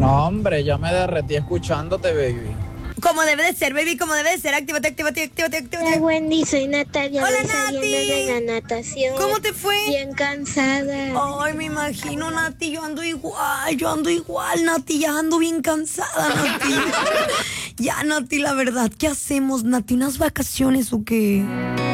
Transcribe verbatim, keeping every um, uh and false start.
No, hombre, yo me derretí escuchándote, baby. Como debe de ser, baby, como debe de ser. Actívate, actívate, actívate, actívate. Hola, Wendy, soy Natalia. Hola, voy saliendo Nati. de la natación. ¿Cómo te fue? Bien cansada. Ay, me imagino, Nati, yo ando igual, yo ando igual, Nati, ya ando bien cansada, Nati. Ya, Nati, la verdad, ¿qué hacemos, Nati? ¿Unas vacaciones o qué?